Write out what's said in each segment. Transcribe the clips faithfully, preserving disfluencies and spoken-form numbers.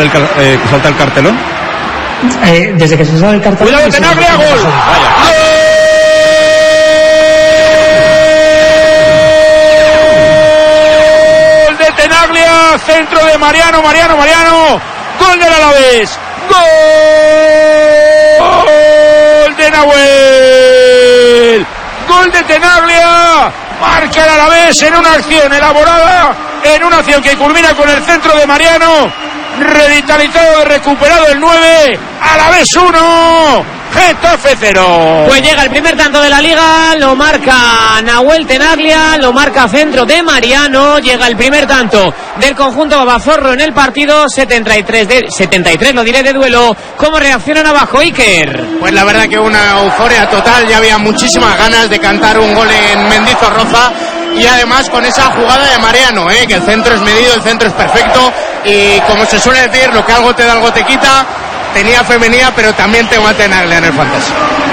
el, eh, que salta el cartelón? Eh, desde que se sale el cartelón. ¡Cuidado, Tenaglia! ¡Gol! ¡Vaya! ¡Gol de Tenaglia! Centro de Mariano, Mariano, Mariano. ¡Gol del Alavés! ¡Gol de Nahuel! ¡Gol de Tenaglia! Marca el Alavés en una acción elaborada, en una acción que culmina con el centro de Mariano, revitalizado, recuperado el nueve, Alavés uno, Getafe cero. Pues llega el primer tanto de la Liga, lo marca Nahuel Tenaglia, lo marca centro de Mariano, llega el primer tanto del conjunto babazorro en el partido, setenta y tres, de, setenta y tres lo diré de duelo. ¿Cómo reaccionan abajo, Iker? Pues la verdad que una euforia total, ya había muchísimas ganas de cantar un gol en Mendizorroza, y además con esa jugada de Mariano, ¿eh? Que el centro es medido, el centro es perfecto, y como se suele decir, lo que algo te da, algo te quita. Tenía femenina, pero también tengo a Tenaglia en el fantasy.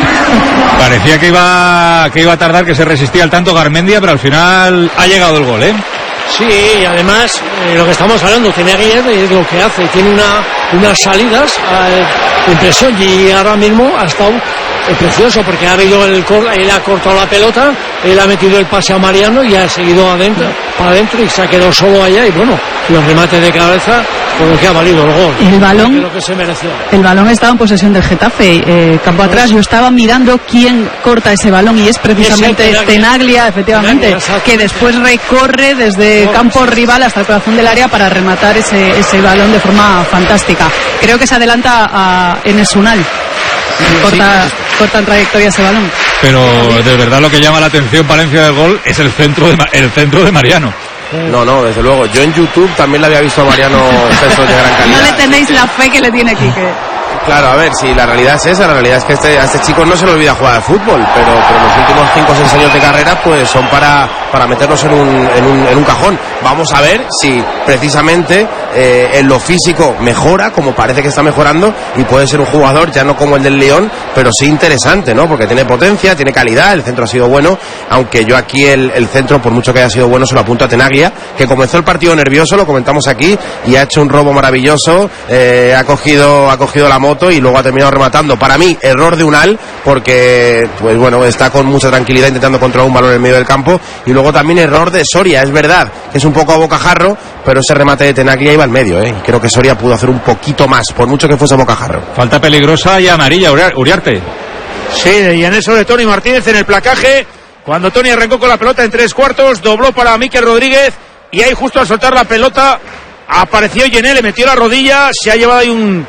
Parecía que iba que iba a tardar, que se resistía al tanto Garmendia, pero al final ha llegado el gol, ¿eh? Sí, y además eh, lo que estamos hablando, Tenaglia es lo que hace, tiene una, unas salidas eh, de impresión, y ahora mismo ha estado eh, precioso, porque ha habido el él ha cortado la pelota, él ha metido el pase a Mariano y ha seguido adentro, para adentro, y se ha quedado solo allá, y bueno, los remates de cabeza, por lo que ha valido el gol. El balón, lo que se mereció. El balón estaba en posesión del Getafe, eh, campo atrás. Yo estaba mirando quién corta ese balón, y es precisamente es Tenaglia, Tenaglia, efectivamente, Tenaglia, que después recorre desde oh, campo sí. rival hasta el corazón del área para rematar ese, ese balón de forma fantástica. Creo que se adelanta a Enes Unal. Corta, sí. corta en trayectoria ese balón. Pero de verdad lo que llama la atención, Palencia, del gol es el centro de, el centro de Mariano. No, no, desde luego. Yo en YouTube también le había visto a Mariano centros de gran calidad. No le tenéis la fe que le tiene Quique. Claro, a ver, si la realidad es esa, la realidad es que este, a este chico no se le olvida jugar al fútbol, pero, pero los últimos cinco o seis años de carrera pues son para, para meternos en un, en, un, en un cajón. Vamos a ver si precisamente eh, en lo físico mejora, como parece que está mejorando, y puede ser un jugador ya no como el del León, pero sí interesante, ¿no? Porque tiene potencia, tiene calidad, el centro ha sido bueno, aunque yo aquí el, el centro, por mucho que haya sido bueno, se lo apunto a Tenaglia, que comenzó el partido nervioso, lo comentamos aquí, y ha hecho un robo maravilloso, eh, ha cogido, ha cogido la moto y luego ha terminado rematando. Para mí, error de Unal, porque pues bueno, está con mucha tranquilidad intentando controlar un balón en el medio del campo, y luego también error de Soria. Es verdad que es un poco a bocajarro, pero ese remate de Tenaglia iba al medio, ¿eh? Y creo que Soria pudo hacer un poquito más, por mucho que fuese a bocajarro. Falta peligrosa y amarilla, Uriarte. Sí, y en eso de Tony Martínez en el placaje, cuando Tony arrancó con la pelota en tres cuartos, dobló para Mikel Rodríguez, y ahí justo al soltar la pelota apareció Yené, le metió la rodilla, se ha llevado ahí un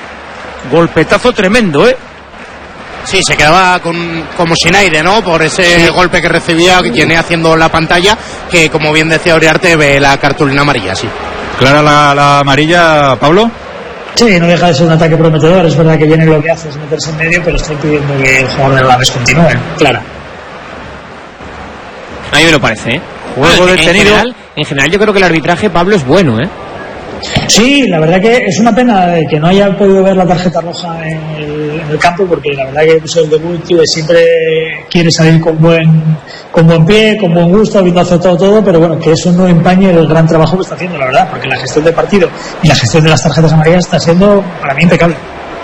golpetazo tremendo, ¿eh? Sí, se quedaba con, como sin aire, ¿no? Por ese sí. golpe que recibía, que tiene haciendo la pantalla, que como bien decía Uriarte, ve la cartulina amarilla, sí. ¿Clara la, la amarilla, Pablo? Sí, no deja de ser un ataque prometedor. Es verdad que viene lo que hace es meterse en medio, pero está impidiendo que el jugador de la vez continúe. Clara. A mí me lo parece, ¿eh? Juego en, detenido. En general, en general yo creo que el arbitraje, Pablo, es bueno, ¿eh? Sí, la verdad que es una pena que no haya podido ver la tarjeta roja en el, en el campo, porque la verdad que pues, el debut siempre quiere salir con buen con buen pie, con buen gusto, habiendo aceptado todo, pero bueno, que eso no empañe el gran trabajo que está haciendo, la verdad, porque la gestión del partido y la gestión de las tarjetas amarillas está siendo para mí impecable.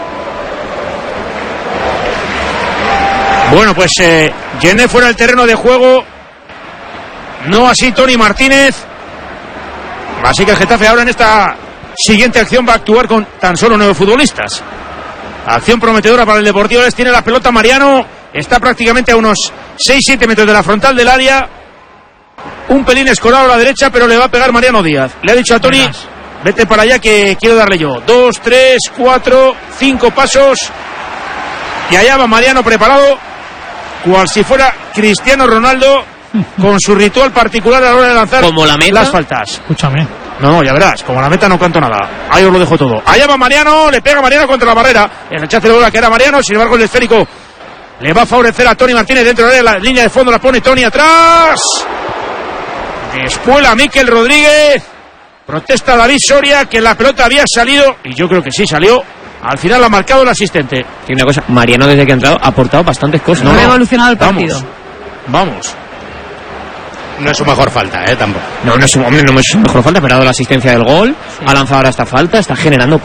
Bueno, pues eh, Yené fuera del terreno de juego, no así Tony Martínez. Así que el Getafe ahora en esta siguiente acción va a actuar con tan solo nueve futbolistas. Acción prometedora para el Deportivo Les. Tiene la pelota Mariano, está prácticamente a unos seis siete metros de la frontal del área. Un pelín escorado a la derecha, pero le va a pegar Mariano Díaz. Le ha dicho a Tony, vete para allá que quiero darle yo. Dos, tres, cuatro, cinco pasos. Y allá va Mariano preparado, cual si fuera Cristiano Ronaldo, con su ritual particular a la hora de lanzar como la meta. Las faltas. Escúchame. No, no, ya verás, como la meta no canto nada. Ahí os lo dejo todo. Allá va Mariano, le pega Mariano contra la barrera. El rechace de bola que era Mariano, sin embargo el esférico le va a favorecer a Tony Martínez dentro de la línea de fondo, la pone Tony atrás. Despuela Mikel Rodríguez. Protesta David Soria, que la pelota había salido, y yo creo que sí salió. Al final ha marcado el asistente. Y una cosa, Mariano desde que ha entrado ha aportado bastantes cosas. No, no ha evolucionado el partido. Vamos. Vamos. No es su mejor falta, ¿eh? Tampoco. No, no es su, hombre, no es su mejor falta, pero ha dado la asistencia del gol, sí. Ha lanzado ahora esta falta, está generando